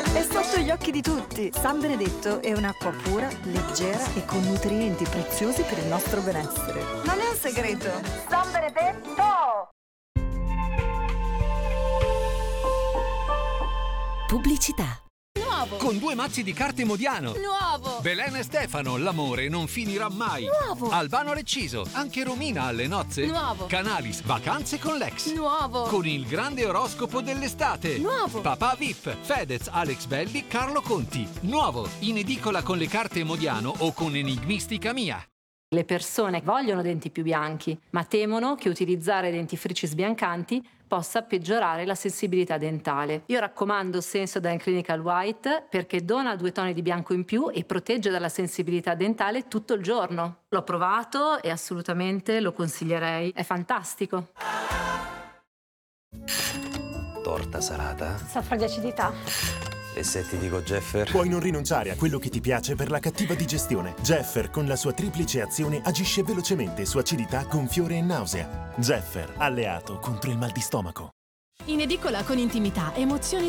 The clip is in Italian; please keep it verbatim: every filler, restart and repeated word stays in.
È sotto gli occhi di tutti. San Benedetto è un'acqua pura, leggera e con nutrienti preziosi per il nostro benessere. Non è un segreto. San Benedetto! Pubblicità. Nuovo! Con due mazzi di carte Modiano. Nuovo! Belen e Stefano, l'amore non finirà mai. Nuovo! Albano Recciso, anche Romina alle nozze. Nuovo! Canalis, vacanze con l'ex. Nuovo! Con il grande oroscopo dell'estate. Nuovo! Papà V I P, Fedez, Alex Belli, Carlo Conti. Nuovo, in edicola con le carte Modiano o con Enigmistica Mia. Le persone vogliono denti più bianchi, ma temono che utilizzare dentifrici sbiancanti possa peggiorare la sensibilità dentale. Io raccomando Sensodyne Clinical White perché dona due toni di bianco in più e protegge dalla sensibilità dentale tutto il giorno. L'ho provato e assolutamente lo consiglierei. È fantastico. Torta salata? Soffro di acidità. E se ti dico Jeffer? Puoi non rinunciare a quello che ti piace per la cattiva digestione. Jeffer, con la sua triplice azione, agisce velocemente su acidità, gonfiore e nausea. Jeffer, alleato contro il mal di stomaco. In edicola con Intimità, emozioni